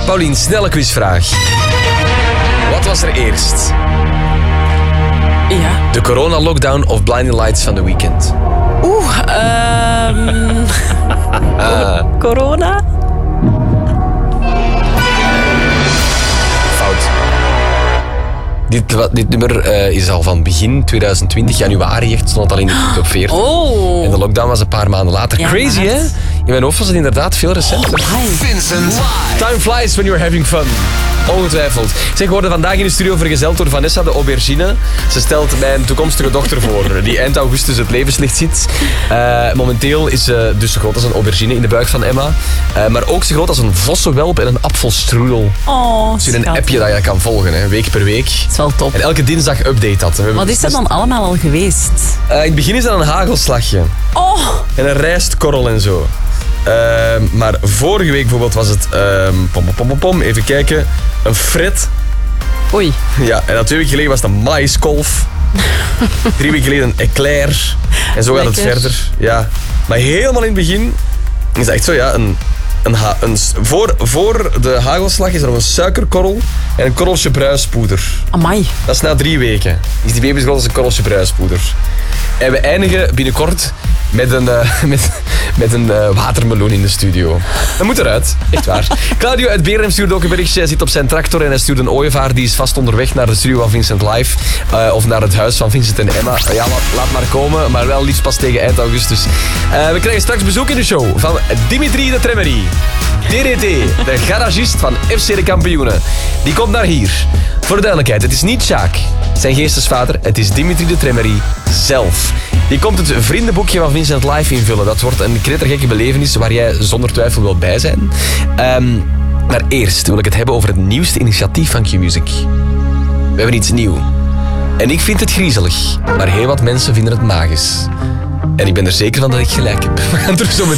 Paulien, snelle quizvraag. Wat was er eerst? Ja. De corona-lockdown of Blinding Lights van The Weeknd? Corona? Fout. Dit nummer is al van begin 2020, januari echt, stond het al in de top 40. Oh. En de lockdown was een paar maanden later. Ja, Crazy, maar hè? In mijn hoofd was het inderdaad veel recenter. Vincent. Time flies when you're having fun. Ongetwijfeld. Zeg, we worden vandaag in de studio vergezeld door Vanessa de aubergine. Ze stelt mijn toekomstige dochter voor, die eind augustus het levenslicht ziet. Momenteel is ze dus zo groot als een aubergine in de buik van Emma. Maar ook zo groot als een vossenwelp en een apfelstrudel. Oh, Dus in een schat. appje dat je kan volgen, hè, week per week. Dat is wel top. En elke dinsdag update dat. We hebben Wat is dat dan allemaal al geweest? in het begin is dat een hagelslagje. Oh, En een rijstkorrel en zo. Maar vorige week bijvoorbeeld was het... even kijken. Een fret. oei. Ja, en dan 2 weken geleden was het een maïskolf. 3 weken geleden een eclair. En zo gaat het Lekker. verder. Ja. Maar helemaal in het begin is dat echt zo, ja, voor de hagelslag is er nog een suikerkorrel en een korreltje bruispoeder. Amai. Dat is na 3 weken. Is die baby zo groot als een korreltje bruispoeder. En we eindigen binnenkort met een watermeloen in de studio. Dat moet eruit, echt waar. Claudio uit Beernem stuurde ook een berichtje. Hij zit op zijn tractor en hij stuurt een ooievaar. Die is vast onderweg naar de studio van Vincent Live. Of naar het huis van Vincent en Emma. Ja, laat maar komen. Maar wel liefst pas tegen eind augustus. We krijgen straks bezoek in de show van Dimitri de Tremeri. DDT, de garagist van FC de Kampioenen. Die komt naar hier. Voor de duidelijkheid, het is niet Sjaak, zijn geestesvader. Het is Dimitri de Tremeri zelf. Die komt het vriendenboekje van Vincent Live invullen. Dat wordt een knettergekke belevenis waar jij zonder twijfel wilt bij zijn. Maar eerst wil ik het hebben over het nieuwste initiatief van Q-Music. We hebben iets nieuws. En ik vind het griezelig, maar heel wat mensen vinden het magisch. En ik ben er zeker van dat ik gelijk heb. We gaan er zo meteen